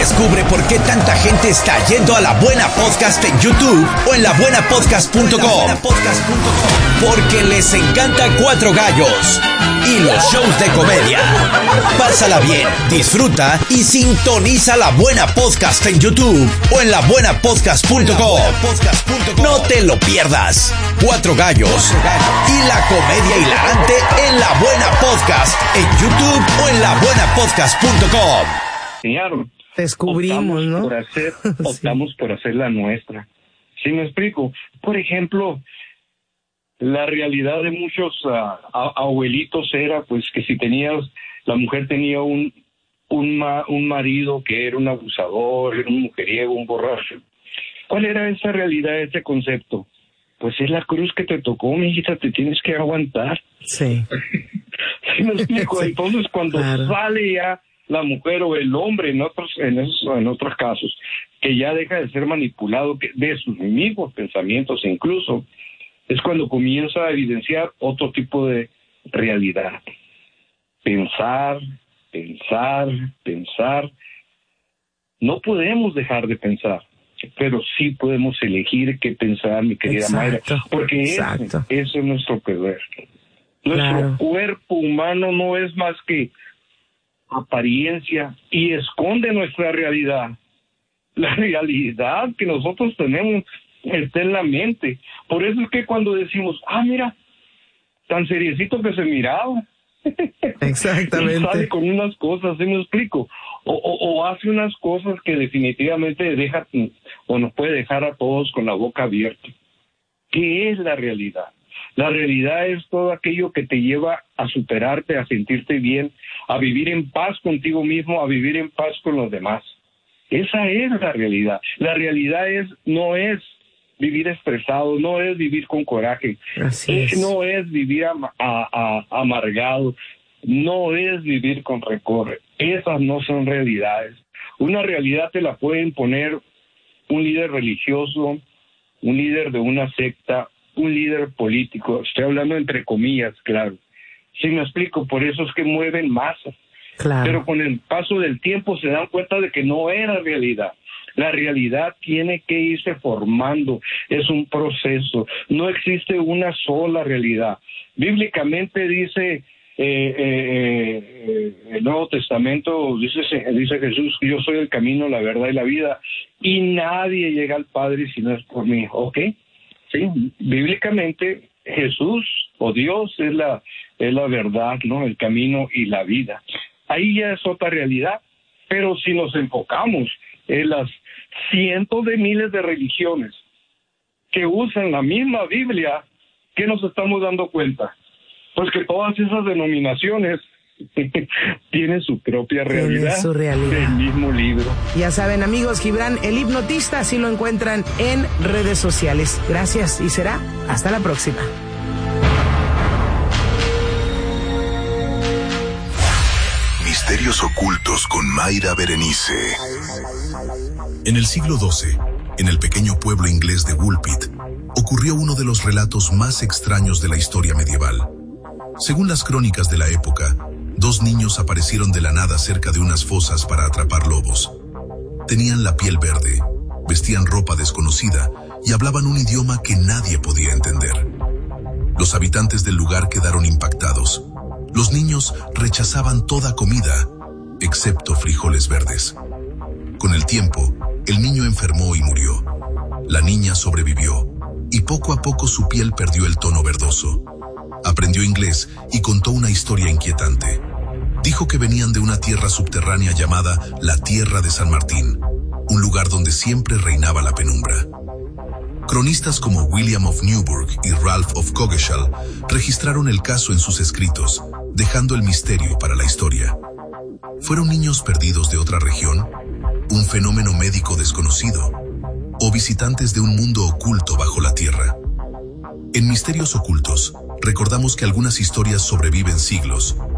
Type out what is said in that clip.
Descubre por qué tanta gente está yendo a La Buena Podcast en YouTube o en labuenapodcast.com. Porque les encanta Cuatro Gallos y los shows de comedia. Pásala bien, disfruta y sintoniza La Buena Podcast en YouTube o en labuenapodcast.com. No te lo pierdas. Cuatro Gallos y la comedia hilarante en La Buena Podcast en YouTube o en labuenapodcast.com. Enseñaron. Descubrimos, ¿no? Optamos por hacer la nuestra. ¿Sí me explico? Por ejemplo, la realidad de muchos abuelitos era pues que si la mujer tenía un marido que era un abusador, era un mujeriego, un borracho. ¿Cuál era esa realidad, ese concepto? Pues es la cruz que te tocó, mijita, te tienes que aguantar. Sí. ¿Sí me explico? Sí. Entonces cuando sale ya la mujer o el hombre en otros casos, que ya deja de ser manipulado de sus mismos pensamientos incluso, es cuando comienza a evidenciar otro tipo de realidad. Pensar. No podemos dejar de pensar, pero sí podemos elegir qué pensar, mi querida Mayra, porque ese es nuestro poder. Nuestro cuerpo humano no es más que apariencia y esconde nuestra realidad. La realidad que nosotros tenemos está en la mente. Por eso es que cuando decimos, mira, tan seriecito que se miraba. Exactamente. Y sale con unas cosas, ¿sí me explico? O hace unas cosas que definitivamente deja o nos puede dejar a todos con la boca abierta. ¿Qué es la realidad? La realidad es todo aquello que te lleva a superarte, a sentirte bien, a vivir en paz contigo mismo, a vivir en paz con los demás. Esa es la realidad. La realidad no es vivir estresado, no es vivir con coraje, no es vivir amargado, no es vivir con rencor. Esas no son realidades. Una realidad te la puede imponer un líder religioso, un líder de una secta, un líder político. Estoy hablando entre comillas, claro. ¿Sí me explico? Por eso es que mueven masas. Claro. Pero con el paso del tiempo se dan cuenta de que no era realidad. La realidad tiene que irse formando, es un proceso, no existe una sola realidad. Bíblicamente dice el Nuevo Testamento, dice Jesús, yo soy el camino, la verdad y la vida, y nadie llega al Padre si no es por mí, ¿ok? Sí, bíblicamente Jesús o Dios es la verdad, ¿no? El camino y la vida. Ahí ya es otra realidad, pero si nos enfocamos en las cientos de miles de religiones que usan la misma Biblia, ¿qué nos estamos dando cuenta? Pues que todas esas denominaciones tienen su propia realidad, su realidad del mismo libro. Ya saben, amigos, Gibran el hipnotista, así lo encuentran en redes sociales. Gracias y será hasta la próxima. Misterios ocultos con Mayra Berenice. En el siglo XII, en el pequeño pueblo inglés de Woolpit, ocurrió uno de los relatos más extraños de la historia medieval. Según las crónicas de la época, 2 niños aparecieron de la nada cerca de unas fosas para atrapar lobos. Tenían la piel verde, vestían ropa desconocida y hablaban un idioma que nadie podía entender. Los habitantes del lugar quedaron impactados. Los niños rechazaban toda comida, excepto frijoles verdes. Con el tiempo, el niño enfermó y murió. La niña sobrevivió, y poco a poco su piel perdió el tono verdoso. Aprendió inglés y contó una historia inquietante. Dijo que venían de una tierra subterránea llamada la Tierra de San Martín, un lugar donde siempre reinaba la penumbra. Cronistas como William of Newburgh y Ralph of Coggeshall registraron el caso en sus escritos, dejando el misterio para la historia. ¿Fueron niños perdidos de otra región? ¿Un fenómeno médico desconocido? ¿O visitantes de un mundo oculto bajo la tierra? En Misterios Ocultos, recordamos que algunas historias sobreviven siglos,